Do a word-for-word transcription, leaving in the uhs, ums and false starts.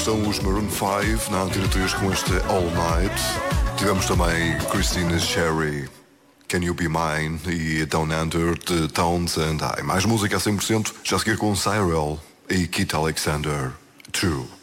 estão os Maroon cinco na Antena três com este All Night. Tivemos também Christina Sherry, Can You Be Mine, e Down Under de Townsend. Ah, mais música a cem por cento, já a seguir com Cyril e Keith Alexander, True.